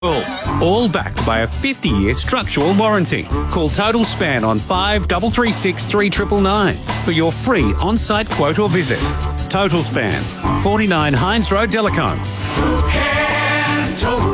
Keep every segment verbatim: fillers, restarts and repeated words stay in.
All backed by a fifty-year structural warranty. Call Total Span on five three three six three nine nine nine for your free on-site quote or visit. Total Span, forty-nine Hines Road, Delacombe. Who can Total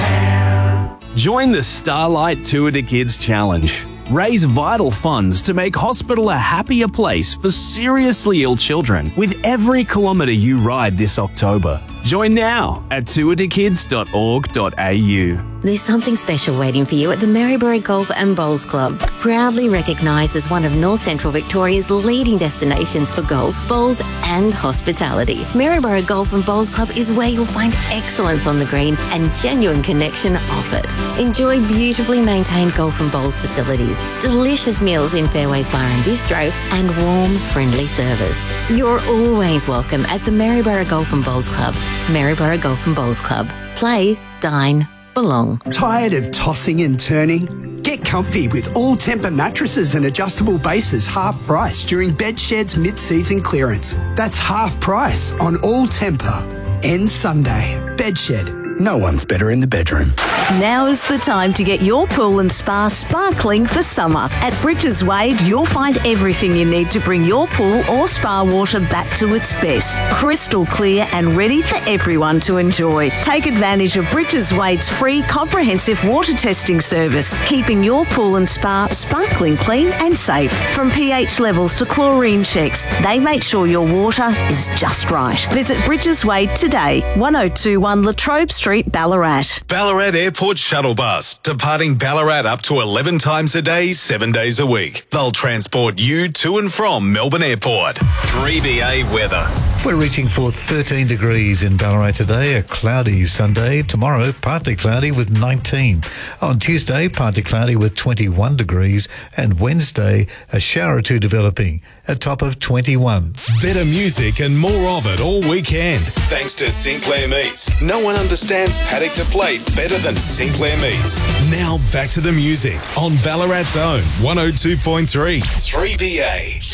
Span? Join the Starlight Tour de Kids Challenge. Raise vital funds to make hospital a happier place for seriously ill children with every kilometre you ride this October. Join now at tour de kids dot org dot a u. There's something special waiting for you at the Maryborough Golf and Bowls Club. Proudly recognised as one of North Central Victoria's leading destinations for golf, bowls and hospitality. Maryborough Golf and Bowls Club is where you'll find excellence on the green and genuine connection off it. Enjoy beautifully maintained golf and bowls facilities, delicious meals in Fairways Bar and Bistro, and warm, friendly service. You're always welcome at the Maryborough Golf and Bowls Club. Maryborough Golf and Bowls Club. Play, dine, belong. Tired of tossing and turning? Get comfy with All Tempur mattresses and adjustable bases half price during Bedshed's mid-season clearance. That's half price on All Tempur. End Sunday. Bedshed. No one's better in the bedroom. Now is the time to get your pool and spa sparkling for summer. At Bridges Wade, you'll find everything you need to bring your pool or spa water back to its best. Crystal clear and ready for everyone to enjoy. Take advantage of Bridges Wade's free comprehensive water testing service, keeping your pool and spa sparkling clean and safe. From pH levels to chlorine checks, they make sure your water is just right. Visit Bridges Wade today, one oh two one Latrobe Street, Ballarat. Ballarat Airport Shuttle Bus, departing Ballarat up to eleven times a day, seven days a week. They'll transport you to and from Melbourne Airport. three B A weather. We're reaching for thirteen degrees in Ballarat today, a cloudy Sunday. Tomorrow, partly cloudy with nineteen. On Tuesday, partly cloudy with twenty-one degrees. And Wednesday, a shower or two developing, a top of twenty-one. Better music and more of it all weekend. Thanks to Sinclair Meats. No one understands paddock deflate better than Sinclair Meats. Now back to the music on Ballarat's own one oh two point three three B A.